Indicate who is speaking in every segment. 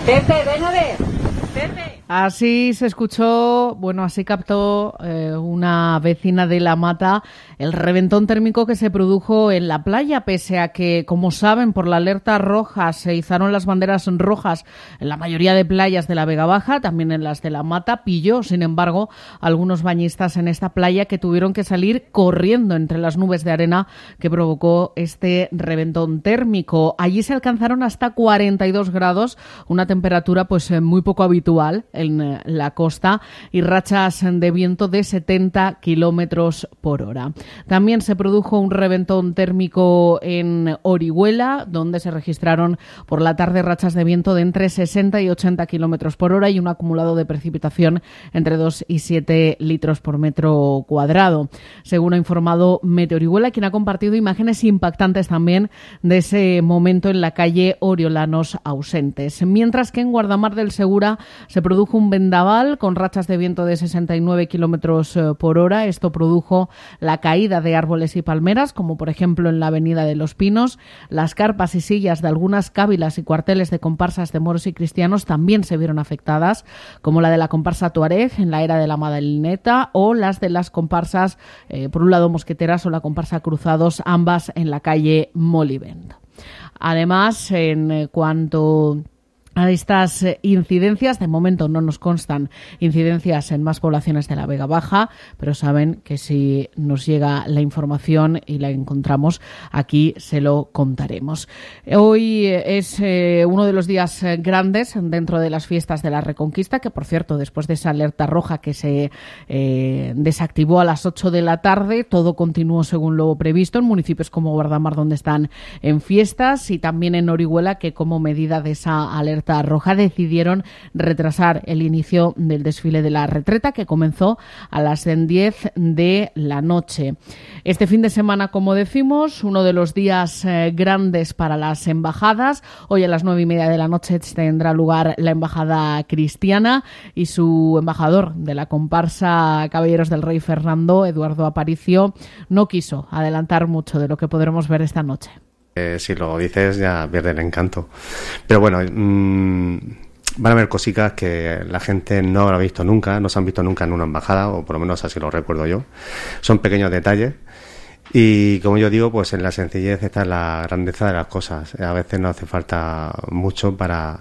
Speaker 1: Pepe, ven a ver. Pepe.
Speaker 2: Así se escuchó, así captó una vecina de La Mata el reventón térmico que se produjo en la playa, pese a que, como saben, por la alerta roja se izaron las banderas rojas en la mayoría de playas de la Vega Baja, también en las de La Mata. Pilló, sin embargo, algunos bañistas en esta playa que tuvieron que salir corriendo entre las nubes de arena que provocó este reventón térmico. Allí se alcanzaron hasta 42 grados, una temperatura muy poco habitual en la costa, y rachas de viento de 70 kilómetros por hora. También se produjo un reventón térmico en Orihuela, donde se registraron por la tarde rachas de viento de entre 60 y 80 kilómetros por hora y un acumulado de precipitación entre 2 y 7 litros por metro cuadrado. Según ha informado Meteorihuela, quien ha compartido imágenes impactantes también de ese momento en la calle Oriolanos Ausentes. Mientras que en Guardamar del Segura se produjo un vendaval con rachas de viento de 69 kilómetros por hora. Esto produjo la caída de árboles y palmeras, como por ejemplo en la Avenida de los Pinos. Las carpas y sillas de algunas cávilas y cuarteles de comparsas de moros y cristianos también se vieron afectadas, como la de la comparsa Tuareg en la Era de la Madalineta, o las de las comparsas, por un lado Mosqueteras, o la comparsa Cruzados, ambas en la calle Molivent. Además, en cuanto a estas incidencias, de momento no nos constan incidencias en más poblaciones de la Vega Baja, pero saben que si nos llega la información y la encontramos, aquí se lo contaremos. Hoy es uno de los días grandes dentro de las fiestas de la Reconquista, que por cierto, después de esa alerta roja que se desactivó a las 8 de la tarde, todo continuó según lo previsto en municipios como Guardamar, donde están en fiestas, y también en Orihuela, que como medida de esa alerta roja decidieron retrasar el inicio del desfile de la retreta, que comenzó a las 10 de la noche. Este fin de semana, como decimos, uno de los días grandes para las embajadas. Hoy a las 9:30 de la noche tendrá lugar la embajada cristiana, y su embajador de la comparsa Caballeros del Rey Fernando, Eduardo Aparicio, no quiso adelantar mucho de lo que podremos ver esta noche.
Speaker 3: Si lo dices ya pierde el encanto. Pero bueno, van a haber cositas que la gente no habrá visto nunca, no se han visto nunca en una embajada, o por lo menos así lo recuerdo yo. Son pequeños detalles y, como yo digo, pues en la sencillez está la grandeza de las cosas. A veces no hace falta mucho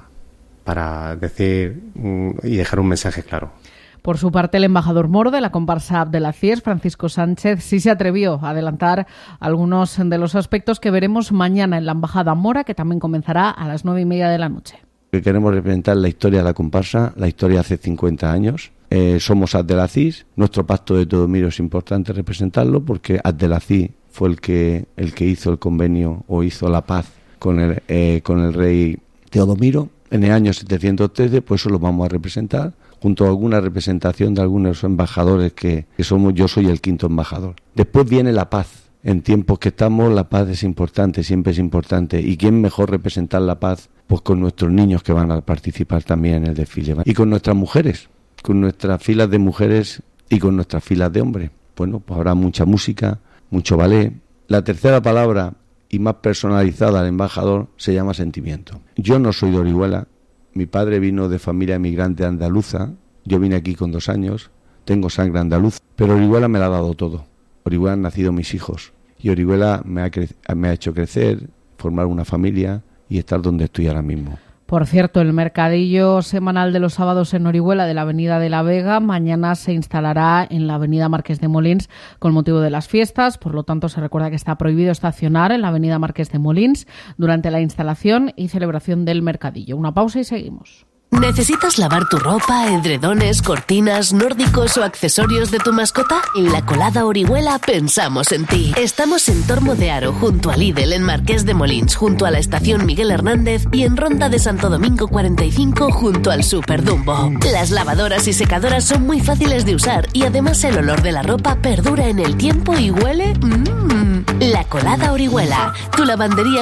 Speaker 3: para decir y dejar un mensaje claro.
Speaker 2: Por su parte, el embajador moro de la comparsa Abdelaziz, Francisco Sánchez, sí se atrevió a adelantar algunos de los aspectos que veremos mañana en la embajada mora, que también comenzará a las 9:30 de la noche.
Speaker 4: Queremos representar la historia de la comparsa, la historia hace 50 años. Somos Abdelaziz, nuestro pacto de Teodomiro es importante representarlo, porque Abdelaziz fue el que hizo el convenio, o hizo la paz con el rey Teodomiro en el año 713, pues eso lo vamos a representar, junto a alguna representación de algunos embajadores que somos. Yo soy el quinto embajador. Después viene la paz. En tiempos que estamos, la paz es importante, siempre es importante. ¿Y quién mejor representar la paz? Pues con nuestros niños, que van a participar también en el desfile. Y con nuestras mujeres, con nuestras filas de mujeres y con nuestras filas de hombres. Bueno, pues habrá mucha música, mucho ballet. La tercera palabra, y más personalizada al embajador, se llama sentimiento. Yo no soy de Orihuela. Mi padre vino de familia emigrante andaluza. Yo vine aquí con 2 años. Tengo sangre andaluza. Pero Orihuela me la ha dado todo. Orihuela han nacido mis hijos. Y Orihuela me ha hecho crecer, formar una familia y estar donde estoy ahora mismo.
Speaker 2: Por cierto, el mercadillo semanal de los sábados en Orihuela de la Avenida de la Vega mañana se instalará en la Avenida Marqués de Molins con motivo de las fiestas. Por lo tanto, se recuerda que está prohibido estacionar en la Avenida Marqués de Molins durante la instalación y celebración del mercadillo. Una pausa y seguimos.
Speaker 5: ¿Necesitas lavar tu ropa, edredones, cortinas, nórdicos o accesorios de tu mascota? En La Colada Orihuela pensamos en ti. Estamos en Tormo de Aro, junto a Lidl, en Marqués de Molins, junto a la estación Miguel Hernández, y en Ronda de Santo Domingo 45, junto al Super Dumbo. Las lavadoras y secadoras son muy fáciles de usar y además el olor de la ropa perdura en el tiempo y huele... La Colada Orihuela, tu lavandería